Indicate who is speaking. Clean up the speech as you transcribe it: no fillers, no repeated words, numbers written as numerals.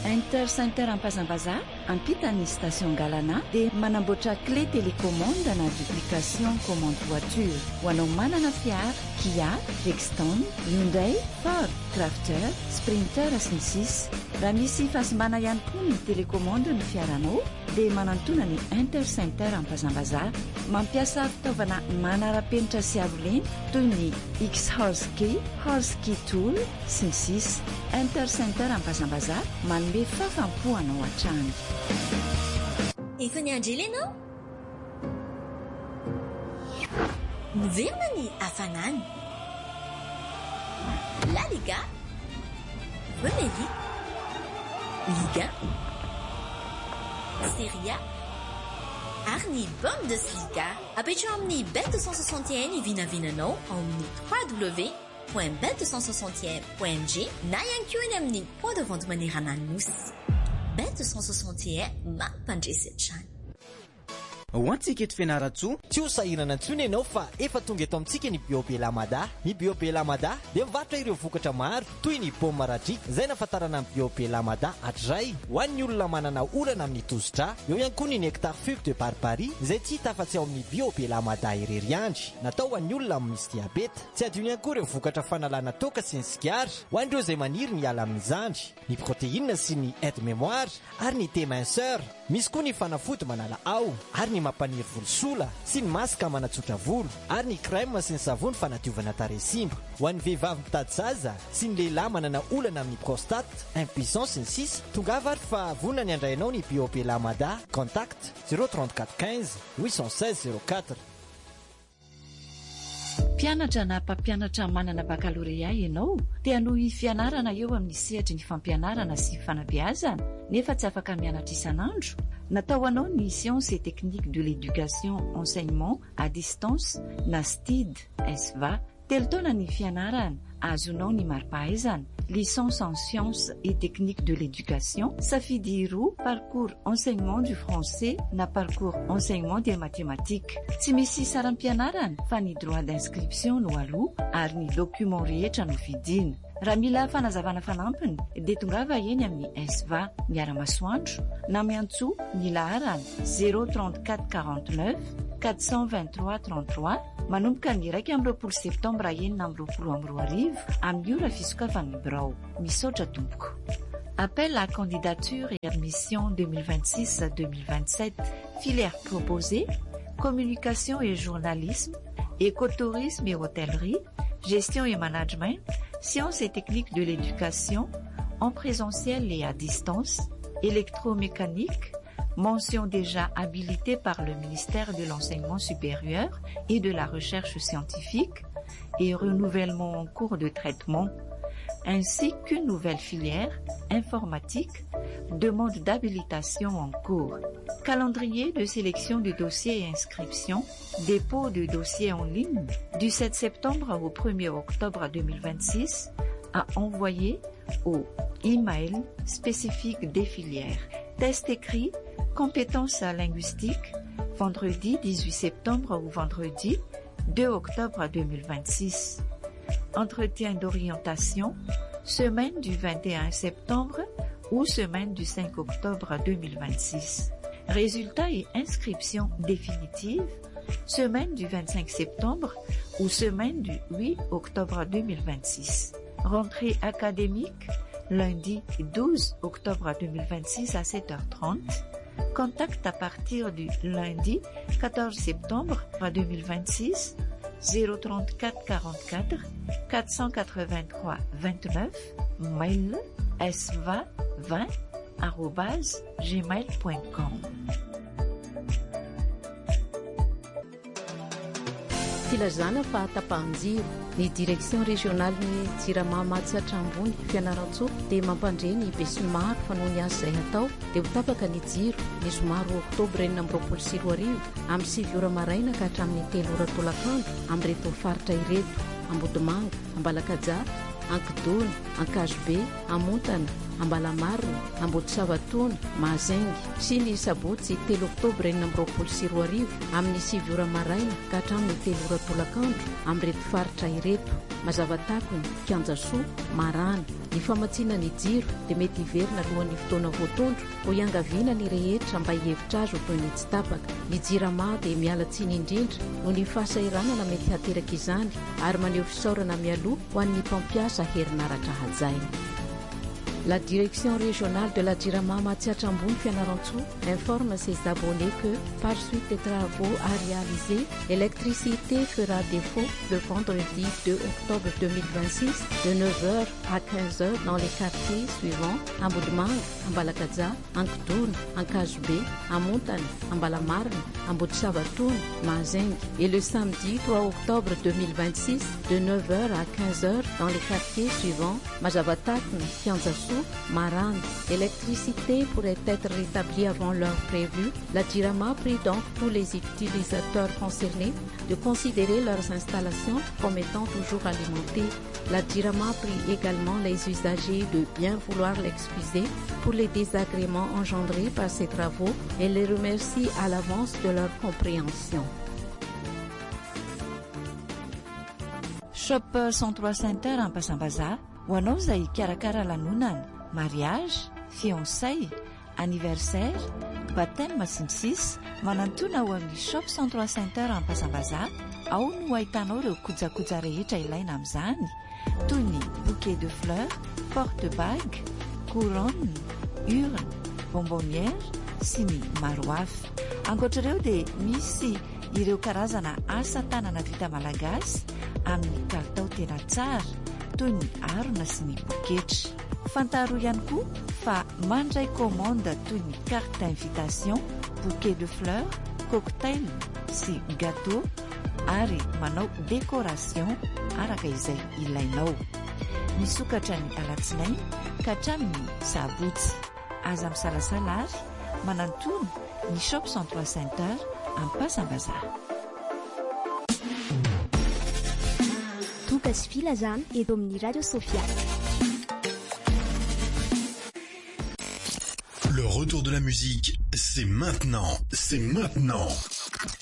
Speaker 1: Intercenter Ampazambaza ampitany station Galana dia manamboatra clé télécommande na duplication commande voiture ho anao manana fiara Kia, Rexton, Hyundai, Ford, Crafter, Sprinter sy ny sisa. Raha misy fahasimana ihany koa ny télécommande ny fiaranao dia manantona ny Intercenter Ampazambaza mampiasa fitaovana manara-penitra sy avoleny toy ny X-Horse-Key, Horse-Key Tool sy ny sisa. Intercenter Ampazambaza manome fafampo anao hatrany.
Speaker 2: Efa niandry ianao? Miverina ny hafanana. La Liga, Premier League, Liga, Serie A, ary ny Bundesliga. Apetrao amin'ny Bet261 vinavinanao amin'ny www.bet261.ng na ihany koa eny amin'ny point de vente manerana nosy. Bet261 mampandresy hatrany.
Speaker 3: Ho antsika eto Fianaratsoa, tsy ho sahirana intsony ianao fa efa tonga eto amintsika ny Biobelamada. Ny Biobelamada dia mivarotra ireo vokatra maro toy ny paoma radrika izay nafatarana amin'ny Biobelamada hatray ho an'ny olona manana olana amin'ny tosidra. Eo ihany koa ny nectar fugue de barbarie izay tsy hita afa-tsy ao amin'ny Biobelamada irery andry, natao ho an'ny olona misy diabeta. Tsy adino ihany koa ireo vokatra fanalana toaka sy ny sigara ho an'ireo izay maniry miala amin'ny zandry, ny protéine sy ny aide mémoire ary ny thé minceur. Misy koa ny fanafody manala ao ary ny mampaniry volosola sy ny masaka manatsotra volo ary ny crème sy ny savony fanadiovana taresimba. Ho an'ny vehivavy mitady zaza sy ny lehilahy manana olana amin'ny prostate, impuissance sy ny sisa, tongava ary fa vonona ny andrainao ny Biobelamada. Contact 034 15 816 04.
Speaker 1: Mpianatra na mpampianatra manana baccalauréat ianao dia noho fianarana eo amin'ny sehatra ny fampianarana sy fanabeazana nefa tsy afaka mianatra isanandro. Natao anao ny sciences et techniques de l'éducation enseignement à distance na STID SVA. Telo taona ny fianarana, azonao ny mari-pahaizana, licence en sciences et techniques de l'éducation, safidy roa, parcours enseignement du français na parcours enseignement des mathématiques. Tsy misy saram-pianarana fa ny droit d'inscription no aloha ary ny document rehetra no vidina. Raha mila fanazavana fanampiny dia tongava eny amin'ny SVA miara-masoandro na miantso ny laharana 034 49 423 33 manomboka ny 1 septambra enina amby 2022 amin'ny ora fisokafan'ny birao. Misaotra tompoko. Appel à candidature et admission 2026-2027. Filière proposée, communication et journalisme, écotourisme et hôtellerie, gestion et management, sciences et techniques de l'éducation, en présentiel et à distance, électromécanique, mention déjà habilitée par le ministère de l'Enseignement supérieur et de la Recherche scientifique et renouvellement en cours de traitement, ainsi qu'une nouvelle filière, informatique, demande d'habilitation en cours. Calendrier de sélection de dossiers et inscription, dépôt de dossiers en ligne du 7 septembre au 1er octobre 2026 à envoyer au email spécifique des filières. Test écrit, compétences linguistiques, vendredi 18 septembre ou vendredi 2 octobre 2026. Entretien d'orientation, semaine du 21 septembre ou semaine du 5 octobre 2026. Résultats et inscription définitive, semaine du 25 septembre ou semaine du 8 octobre 2026. Rentrée académique, lundi 12 octobre 2026 à 7h30. Contact à partir du lundi 14 septembre 2026 034 44 483 29, mail sva20@gmail.com.
Speaker 4: Filazana fa atapahan-jiro ny direction régionale ny Jirama Matsatra ambony Fianaratsoa dia mampandre ny besinimaro fanao ny azy izay atao dia ho tapaka ny jiro ny somaro oktobra 2024 amin'ny 7 ora maraina ka hatramin'ny 3 ora tolakandro amin'ny reto faritra ireto: Ambodimanga, Ambalakajara, Ankidony, Ankazobe, Amontana, Ambalamarina, Ambodisavatona, Mazengy sy ny Sabotsy 3 oktobra 2024 amin'ny 7 ora maraina ka hatramin'ny 3 ora tolakandro amin'reto faritra ireto: Mazavatakony, Kianjasoa, Marana. Ny famatsiana ny jiro dia mety hiverina alohan'ny fotoana voatondro ho iangaviana ny rehetra mba hihevitra azy ho toy ny tsy tapaka. Ny jirama dia miala tsiny indrindra no ny fahasahiranana mety hateraka izany ary maneho fisaorana mialoha ho an'ny mpampiasa herinaratra hajaina. La direction régionale de la Jirama Matsiatra-Ambony Fianarantsoa informe ses abonnés que, par suite des travaux à réaliser, l'électricité fera défaut le vendredi 2 octobre 2026 de 9h à 15h dans les quartiers suivants: Ambodimanga, Ambalakaja, Ankidouna, Ankazobé, Amontana, Ambalamarina, Ambodisavatona, Mazengy, et le samedi 3 octobre 2026 de 9h à 15h dans les quartiers suivants: Mazavatakony, Kianjasoa, Marana. L'électricité pourrait être rétablie avant l'heure prévue. La Jirama prie donc tous les utilisateurs concernés de considérer leurs installations comme étant toujours alimentées. La Jirama prie également les usagers de bien vouloir l'excuser pour les désagréments engendrés par ces travaux et les remercie à l'avance de leur compréhension.
Speaker 1: Shop 103 Center Ampasambaza ho anao izay karakara lanonana, mariage, fiançay, anniversaire, baptême sy ny sisa, manantona ao amin'ny Shop 103 Center Ampasambaza. Ao no ahitanao ireo kojakoja rehetra ilaina amin'izany toy ny bouquet de fleurs, porte-bague, couronne, urne, bonbonnière sy ny maro hafa. Ankoatr'ireo dia misy ireo karazana asa tanana vita malagasy amin'ny kalitao tena tsara toy ny harona sy ny poketra. Fantaro ihany koa fa mandray commande toy ny carte d'invitation, bouquet de fleurs, cocktail sy gâteau ary manao décoration araka izay ilainao. Misokatra ny alatsinainy ka hatramin'ny sabotsy. Aza misalasala ary manantony ny Shop 103 Center Ampasambaza.
Speaker 5: Tokas filazana eto amin'ny Radio Sofia.
Speaker 6: Le retour de la musique, c'est maintenant. C'est maintenant.